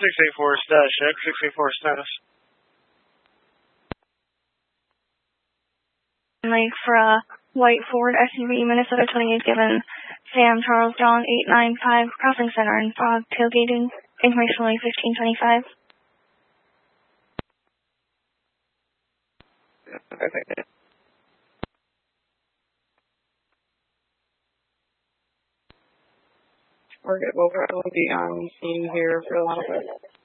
684 status check, 684 status. Lake for a white Ford SUV, Minnesota 28, given Sam Charles John 895, crossing center and fog tailgating, information only 1525. Okay. Target will probably be on scene here for a little bit.